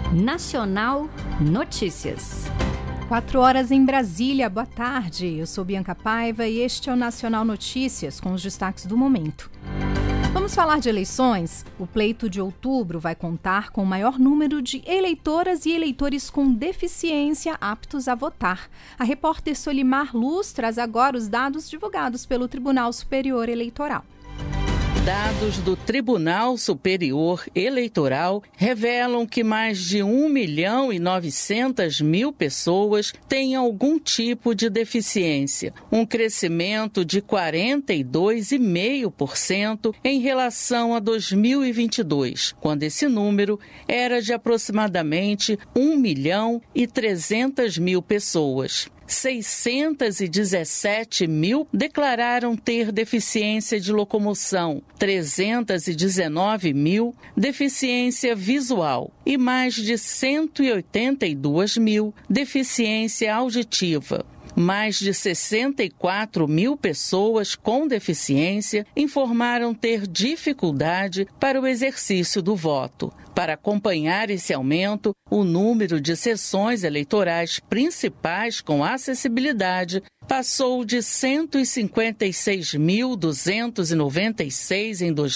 Nacional Notícias. 4h em Brasília, boa tarde. Eu sou Bianca Paiva e este é o Nacional Notícias com os destaques do momento. Vamos falar de eleições? O pleito de outubro vai contar com o maior número de eleitoras e eleitores com deficiência aptos a votar. A repórter Solimar Luz traz agora os dados divulgados pelo Tribunal Superior Eleitoral. Dados do Tribunal Superior Eleitoral revelam que mais de 1.900.000 pessoas têm algum tipo de deficiência, um crescimento de 42,5% em relação a 2022, quando esse número era de aproximadamente 1.300.000 pessoas. 617.000 declararam ter deficiência de locomoção, 319.000 deficiência visual e mais de 182.000 deficiência auditiva. Mais de 64.000 pessoas com deficiência informaram ter dificuldade para o exercício do voto. Para acompanhar esse aumento, o número de sessões eleitorais principais com acessibilidade passou de 156.296 em 2000